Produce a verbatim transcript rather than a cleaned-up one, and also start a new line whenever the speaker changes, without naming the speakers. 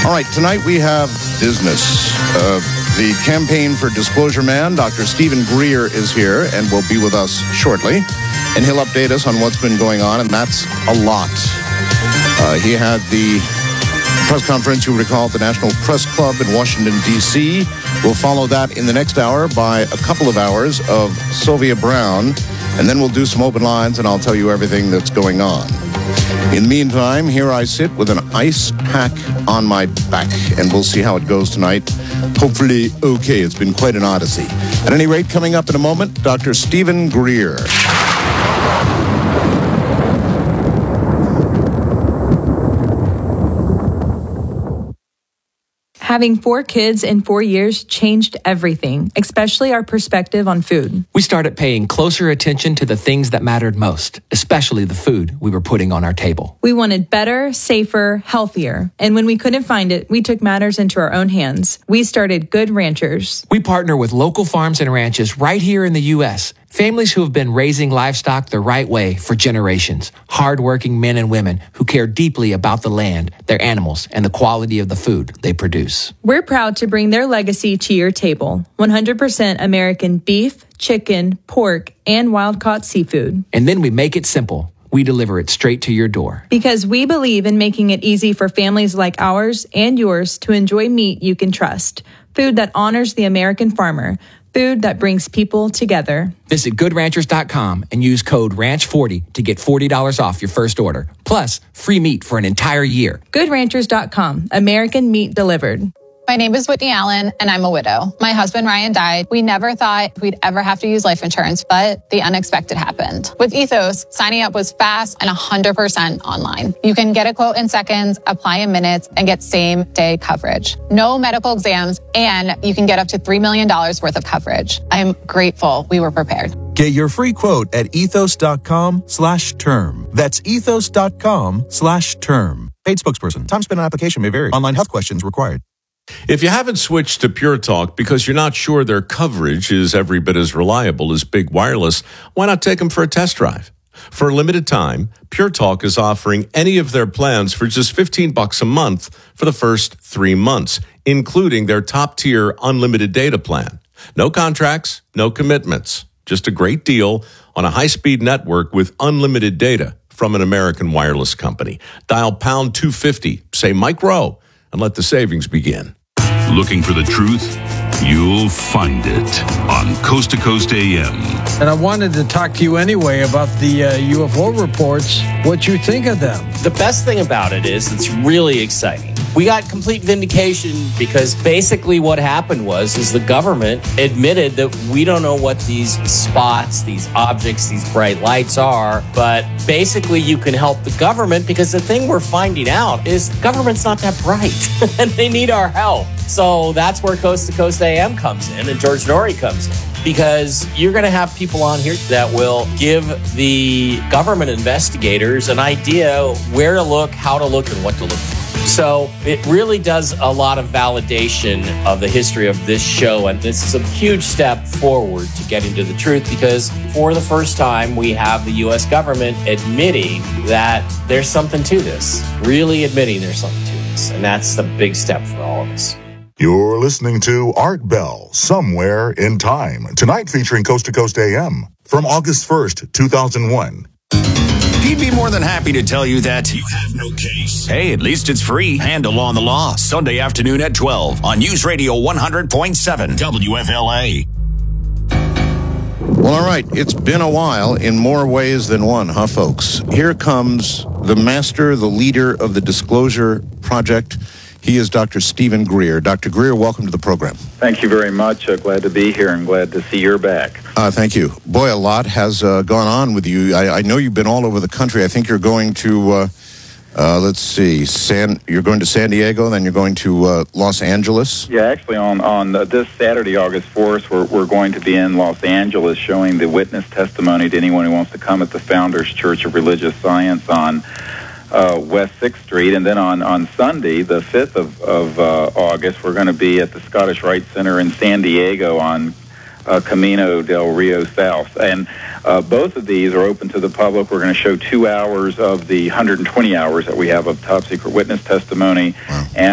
All right, tonight we have business. Uh, the campaign for Disclosure Man, Doctor Stephen Greer, is here and will be with us shortly. And he'll update us on what's been going on, and that's a lot. Uh, he had the press conference, you recall, at the National Press Club in Washington, D C We'll follow that in the next hour by a couple of hours of Sylvia Brown. And then we'll do some open lines, and I'll tell you everything that's going on. In the meantime, here I sit with an ice pack on my back, and we'll see how it goes tonight. Hopefully, okay. It's been quite an odyssey. At any rate, coming up in a moment, Doctor Stephen Greer.
Having four kids in four years changed everything, especially our perspective on food.
We started paying closer attention to the things that mattered most, especially the food we were putting on our table.
We wanted better, safer, healthier. And when we couldn't find it, we took matters into our own hands. We started Good Ranchers.
We partner with local farms and ranches right here in the U S Families who have been raising livestock the right way for generations. Hardworking men and women who care deeply about the land, their animals, and the quality of the food they produce.
We're proud to bring their legacy to your table. one hundred percent American beef, chicken, pork, and wild-caught seafood.
And then we make it simple. We deliver it straight to your door.
Because we believe in making it easy for families like ours and yours to enjoy meat you can trust. Food that honors the American farmer. Food that brings people together.
Visit good ranchers dot com and use code ranch forty to get forty dollars off your first order. Plus, free meat for an entire year.
good ranchers dot com. American meat delivered.
My name is Whitney Allen, and I'm a widow. My husband, Ryan, died. We never thought we'd ever have to use life insurance, but the unexpected happened. With Ethos, signing up was fast and one hundred percent online. You can get a quote in seconds, apply in minutes, and get same-day coverage. No medical exams, and you can get up to three million dollars worth of coverage. I'm grateful we were prepared.
Get your free quote at ethos.com slash term. That's ethos.com slash term. Paid spokesperson. Time spent on application may vary. Online health questions required.
If you haven't switched to Pure Talk because you're not sure their coverage is every bit as reliable as Big Wireless, why not take them for a test drive? For a limited time, Pure Talk is offering any of their plans for just fifteen bucks a month for the first three months, including their top-tier unlimited data plan. No contracts, no commitments. Just a great deal on a high-speed network with unlimited data from an American wireless company. Dial pound two fifty, say Mike Rowe, and let the savings begin.
Looking for the truth? You'll find it on Coast to Coast A M.
And I wanted to talk to you anyway about the uh, U F O reports, what you think of them.
The best thing about it is it's really exciting. We got complete vindication because basically what happened was is the government admitted that we don't know what these spots, these objects, these bright lights are, but basically you can help the government because the thing we're finding out is the government's not that bright and they need our help. So that's where Coast to Coast A M comes in and George Norrie comes in. Because you're going to have people on here that will give the government investigators an idea where to look, how to look, and what to look for. So it really does a lot of validation of the history of this show. And this is a huge step forward to getting to the truth because for the first time, we have the U S government admitting that there's something to this, really admitting there's something to this. And that's the big step for all of us.
You're listening to Art Bell, Somewhere in Time. Tonight featuring Coast to Coast A M from August first, two thousand one.
He'd be more than happy to tell you that
you have no case.
Hey, at least it's free. Handle on the Law, Sunday afternoon at twelve on News Radio one hundred point seven W F L A.
Well, all right. It's been a while in more ways than one, huh, folks? Here comes the master, the leader of the Disclosure Project. He is Doctor Stephen Greer. Doctor Greer, welcome to the program.
Thank you very much. Uh, glad to be here and glad to see you're back.
Uh, thank you. Boy, a lot has uh, gone on with you. I, I know you've been all over the country. I think you're going to, uh, uh, let's see, San. You're going to San Diego, then you're going to uh, Los Angeles.
Yeah, actually, on on uh, this Saturday, August fourth, we're we're going to be in Los Angeles, showing the witness testimony to anyone who wants to come at the Founders Church of Religious Science on Uh, West sixth Street, and then on, on Sunday, the fifth of, of uh, August, we're going to be at the Scottish Rite Center in San Diego on uh, Camino del Rio South. And uh, both of these are open to the public. We're going to show two hours of the one hundred twenty hours that we have of top secret witness testimony.
Wow.
And